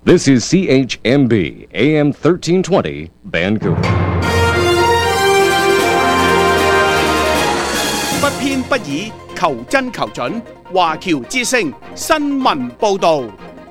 This is CHMB AM 1320 Vancouver。 不偏不倚，求真求準。華僑之聲新聞報導。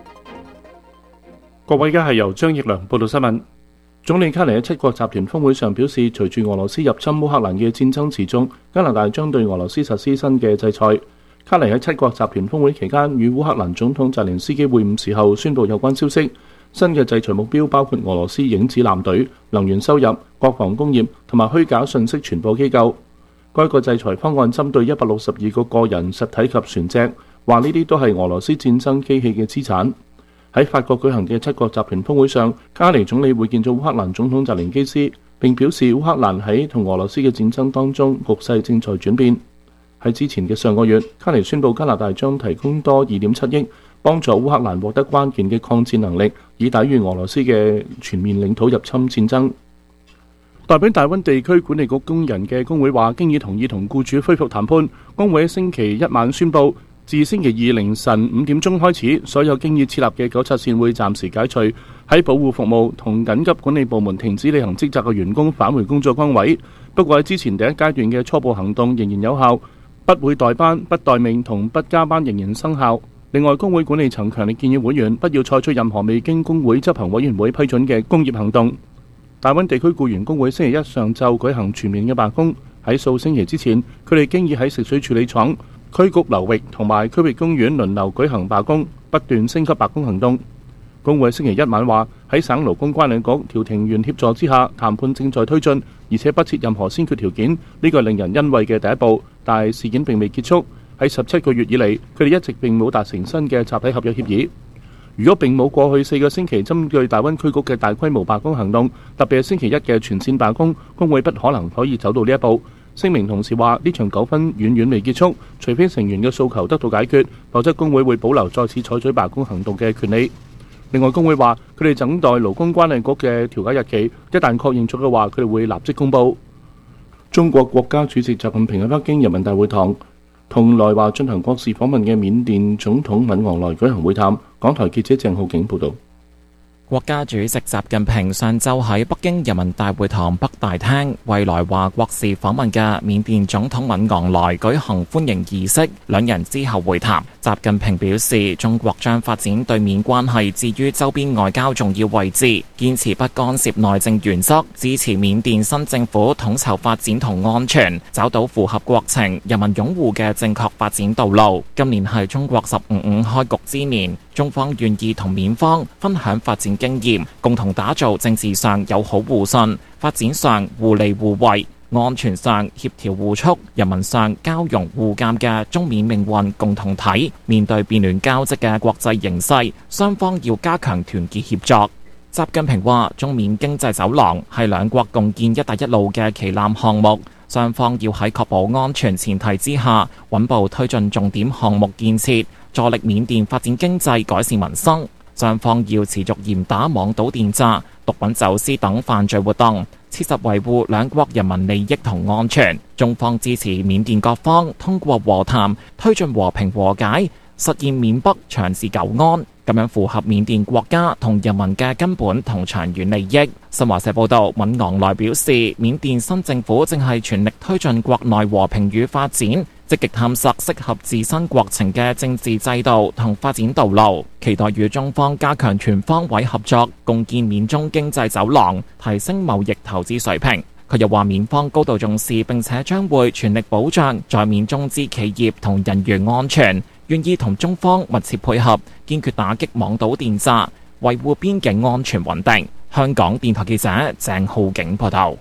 各位，而家係由張奕良報道新聞。總理卡尼喺七國集團峰會上表示，隨住俄羅斯入侵烏克蘭嘅戰爭持續，加拿大將對俄羅斯實施新嘅制裁。卡尼喺七國集團峰會期間與烏克蘭總統澤連斯基會晤時候宣布有關消息。新嘅制裁目標包括俄羅斯影子艦隊、能源收入、國防工業同埋虛假信息傳播機構。該個制裁方案針對162個個人、實體及船隻，話呢啲都係俄羅斯戰爭機器嘅資產。喺法國舉行嘅七國集團峰會上，卡尼總理會見咗烏克蘭總統澤連基斯，並表示烏克蘭喺同俄羅斯嘅戰爭當中，局勢正在轉變。喺之前嘅上個月，卡尼宣布加拿大將提供多2.7億，幫助烏克蘭獲得關鍵嘅抗戰能力，以抵禦俄羅斯嘅全面領土入侵戰爭。代表大溫地區管理局工人嘅工會話，經已同意同僱主恢復談判。工會喺星期一晚宣布，自星期二凌晨5點鐘開始，所有經已設立嘅糾察線會暫時解除，喺保護服務同緊急管理部門停止履行職責嘅員工返回工作崗位。不過喺之前第一階段嘅初步行動仍然有效，不會代班、不待命同不加班仍然生效。另外，工會管理層強烈建議會員不要採取任何未經工會執行委員會批准嘅工業行動。大溫地區僱員工會星期一上晝舉行全面嘅罷工，喺數星期之前，佢哋經已喺食水處理廠、區局流域同埋區域公園輪流舉行罷工，不斷升級罷工行動。工會星期一晚話，喺省勞工關理局調停員協助之下，談判正在推進，而且不設任何先決條件，呢個令人欣慰嘅第一步。但係事件並未結束，喺17個月以嚟，佢哋一直並冇達成新嘅集體合約協議。如果並冇過去4個星期針對大溫區局嘅大規模罷工行動，特別係星期一嘅全線罷工，工會不可能可以走到呢一步。聲明同時話，呢場糾紛遠遠未結束，除非成員嘅訴求得到解決，否則工會會保留再次採取罷工行動嘅權利。另外，工會話佢哋等待勞工關理局嘅調解日期，一旦確認咗嘅話，佢哋會立即公佈。中國國家主席習近平喺北京人民大會堂同來華進行國事訪問嘅緬甸總統敏昂萊舉行會談。港台記者鄭浩景報導。 國家主席習近平上晝喺北京人民大會堂北大廳為來華國事訪問嘅緬甸總統敏昂萊舉行歡迎儀式，兩人之後會談。習近平表示，中國將發展對緬關係置於周邊外交重要位置，堅持不干涉內政原則，支持緬甸新政府統籌發展同安全，找到符合國情、人民擁護嘅正確發展道路。今年係中國10.55開局之年，中方願意同緬方分享發展經驗，共同打造政治上友好互信、發展上互利互惠、安全上協調互促、人民上交融互鑒嘅中緬命運共同體。面對變亂交織嘅國際形勢，雙方要加強團結協作。習近平話，中緬經濟走廊係兩國共建一帶一路嘅旗艦項目，雙方要喺確保安全前提之下，穩步推進重點項目建設，助力緬甸發展經濟、改善民生。雙方要持續嚴打網賭電詐、毒品走私等犯罪活動，切實維護兩國人民利益同安全。中方支持緬甸各方通過和談推進和平和解，實現緬北長治久安，咁樣符合緬甸國家同人民嘅根本同長遠利益。新華社報道，敏昂萊表示，緬甸新政府正係全力推進國內和平與發展，積極探索適合自身國情嘅政治制度同發展道路，期待與中方加強全方位合作，共建緬中經濟走廊，提升貿易投資水平。佢又話，緬方高度重視並且將會全力保障在緬中資企業同人員安全，願意同中方密切配合，堅決打擊網賭電詐，維護邊境安全穩定。香港電台記者鄭浩景報道。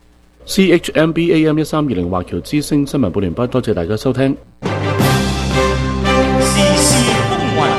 CHMB AM 1320華僑之聲新聞報完畢，多謝大家收聽。 時事風雲，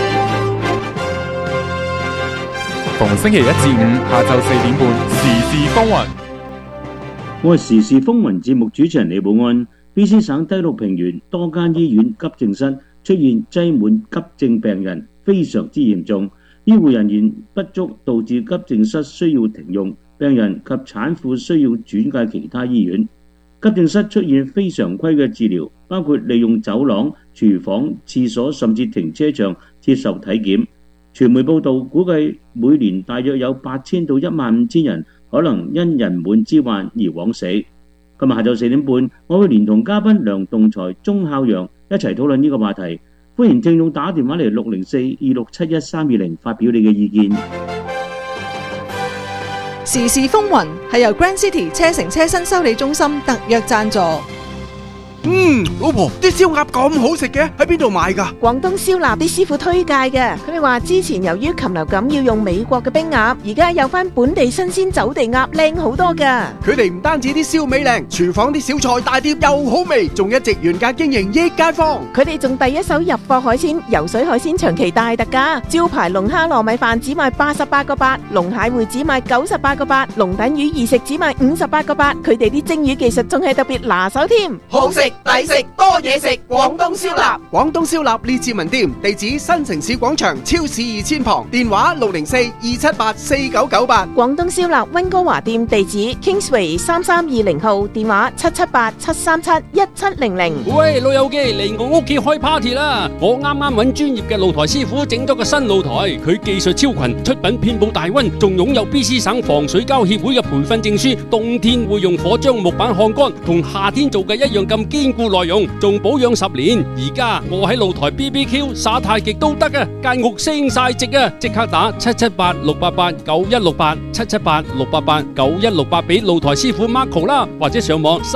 逢星期一至五下晝4點半，時事風雲。 我係時事風雲節目主持人李寶安。BC 省低陸平原多間醫院急症室出現擠滿急症病人，非常之嚴重，醫護人員不足導致急症室需要停用，病人及產婦需要轉介其他醫院。急症室出現非常規嘅治療，包括利用走廊、廚房、廁所甚至停車場接受體檢。 傳媒報道估計每年大約有8000到15000人可能因人滿之患而枉死。今日下晝4點半，我會連同嘉賓梁棟才、鐘孝陽一齊討論呢個話題。歡迎聽眾打電話嚟604-2671-320發表你嘅意見。 時事風雲係由 Grand City 車城車身修理中心特約贊助。 老婆，啲燒鴨咁好食嘅，喺邊度買㗎？ 廣東燒臘啲師傅推介嘅，佢哋話之前由於禽流感要用美國嘅冰鴨，而家有翻本地新鮮走地鴨，靚好多㗎。 佢哋唔單止啲燒味靚，廚房啲小菜大碟又好味，仲一直原價經營益街坊。 佢哋仲第一手入貨海鮮，游水海鮮長期大特價，招牌龍蝦糯米飯只賣88個8，龍蟹會只賣98個8，龍躉魚二食只賣58個8。佢哋啲蒸魚技術仲係特別拿手添， 好食抵食多嘢食，廣東燒臘。廣東燒臘列治文店，地址新城市廣場超市2000旁，電話604-278-4998。 廣東燒臘溫哥華店地址 Kingsway 3320號，電話778-737-1700。 喂，老友記，嚟我屋企開 party 啦！我啱啱揾專業嘅露台師傅整咗個新露台，佢技術超群，出品遍佈大溫，仲擁有 BC 省防水膠協會嘅培訓證書。冬天會用火將木板烘乾，同夏天做嘅一樣咁堅固耐用，仲保養10年。而家我喺露台 BBQ 耍太極都得啊，間屋升晒值啊！即刻打778-688-9168 778-688-9168俾露台師傅 Marco 啦，或者上網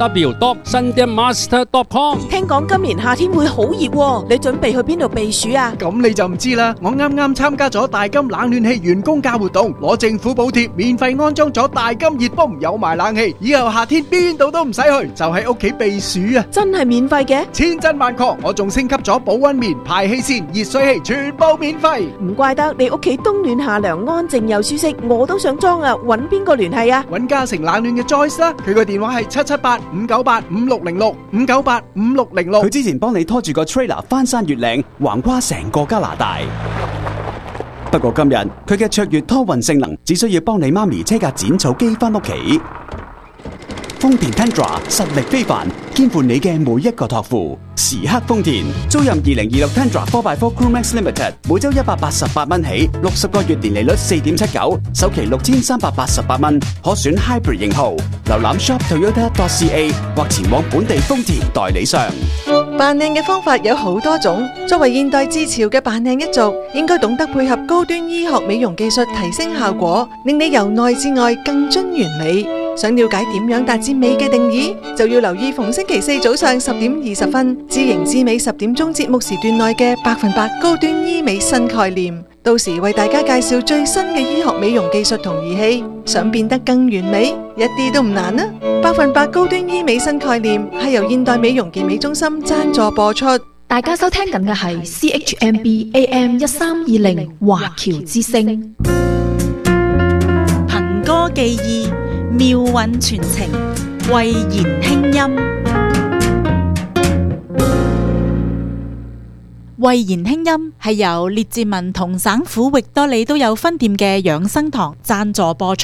3w.sundanmaster.com。 聽講今年夏天會好熱喎，你準備去邊度避暑啊？ 咁你就唔知啦，我啱啱參加咗大金冷暖氣員工價活動，攞政府補貼，免費安裝咗大金熱泵，有埋冷氣，以後夏天邊度都唔使去，就喺屋企避暑啊！ 真係免費嘅？ 千真萬確，我仲升級咗保溫棉、排氣扇、熱水器，全部免費。 唔怪得你屋企冬暖夏涼，安靜又舒適，我都想裝啊！搵邊個聯繫啊？ 搵嘉誠冷暖嘅 Joyce 啦，佢個電話係778-598-5606 598-5606。 佢之前幫你拖住個 trailer 翻山越嶺，橫跨成個加拿大。不過今日佢嘅卓越拖運性能，只需要幫你媽咪車架剪草機翻屋企。豐田 Tundra 實力非凡，肩負你嘅每一個託付。時刻豐田，租賃2026 Tundra 4x4 Crewmax Limited， 每周188蚊起，60個月年利率4.79%，首期6388蚊，可選 Hybrid 型號。瀏覽 shoptoyota.ca 或前往本地豐田代理商。 扮靚嘅方法有好多種，作為現代自潮嘅扮靚一族，應該懂得配合高端醫學美容技術提升效果，令你由內至外更臻完美。想了解點樣達至美嘅定義，就要留意逢星期4早上10點20分，知型知美10點鐘節目時段內嘅100%高端醫美新概念，到時為大家介紹最新嘅醫學美容技術同儀器。想變得更完美，一啲都唔難啊！100%高端醫美新概念係由現代美容健美中心贊助播出。 大家收聽緊嘅係 CHMB AM 1320華僑之聲， 憑歌寄意，妙韻傳情，慧言輕音。慧言輕音係由列治文同省府域多利都有分店嘅養生堂贊助播出。